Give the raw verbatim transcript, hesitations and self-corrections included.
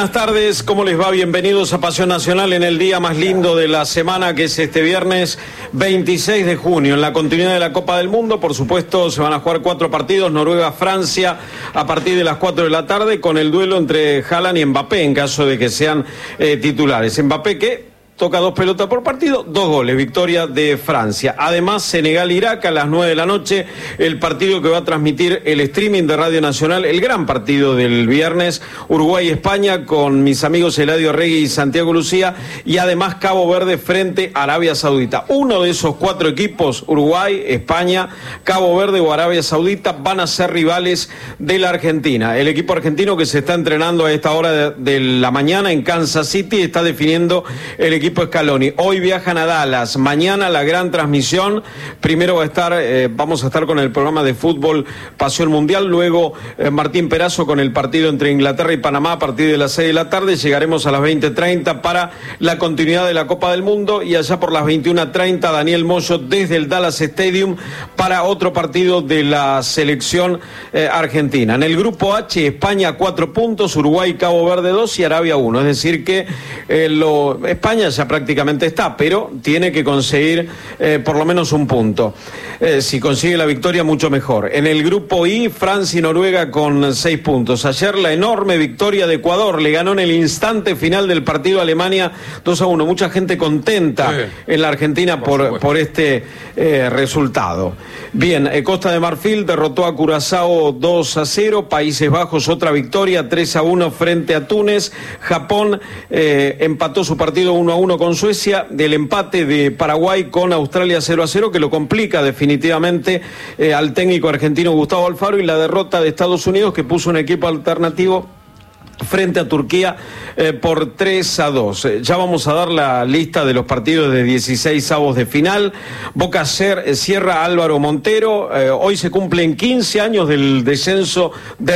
Buenas tardes, ¿cómo les va? Bienvenidos a Pasión Nacional en el día más lindo de la semana, que es este viernes veintiséis de junio. En la continuidad de la Copa del Mundo, por supuesto, se van a jugar cuatro partidos, Noruega-Francia a partir de las cuatro de la tarde, con el duelo entre Haaland y Mbappé, en caso de que sean eh, titulares. Mbappé que toca dos pelotas por partido, dos goles, victoria de Francia. Además, Senegal-Irak a las nueve de la noche, el partido que va a transmitir el streaming de Radio Nacional, el gran partido del viernes, Uruguay-España, con mis amigos Eladio Regui y Santiago Lucía, y además Cabo Verde frente a Arabia Saudita. Uno de esos cuatro equipos, Uruguay, España, Cabo Verde o Arabia Saudita, van a ser rivales de la Argentina. El equipo argentino que se está entrenando a esta hora de, de la mañana en Kansas City está definiendo el equipo Scaloni. Hoy viajan a Dallas, mañana la gran transmisión. Primero va a estar, eh, vamos a estar con el programa de fútbol Pasión Mundial, luego eh, Martín Perazo con el partido entre Inglaterra y Panamá a partir de las seis de la tarde. Llegaremos a las veinte treinta para la continuidad de la Copa del Mundo, y allá por las veintiuna treinta Daniel Moyo desde el Dallas Stadium para otro partido de la selección eh, argentina. En el grupo H, España cuatro puntos, Uruguay, Cabo Verde dos y Arabia uno. Es decir que eh, lo, España ya prácticamente está, pero tiene que conseguir eh, por lo menos un punto. Eh, si consigue la victoria, mucho mejor. En el grupo I, Francia y Noruega con seis puntos. Ayer la enorme victoria de Ecuador, le ganó en el instante final del partido a Alemania dos a uno. Mucha gente contenta sí. en la Argentina por, por, por este eh, resultado. Bien, eh, Costa de Marfil derrotó a Curazao dos a cero, Países Bajos otra victoria, tres a uno frente a Túnez. Japón eh, empató su partido uno a uno con Suecia, del empate de Paraguay con Australia cero a cero, que lo complica definitivamente eh, al técnico argentino Gustavo Alfaro, y la derrota de Estados Unidos, que puso un equipo alternativo frente a Turquía eh, por tres a dos. Eh, ya vamos a dar la lista de los partidos de dieciséis avos de final. Boca Sierra Álvaro Montero. Eh, hoy se cumplen quince años del descenso de